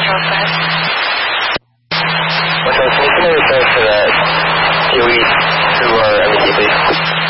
Can you refer to the POEs who are MET, please?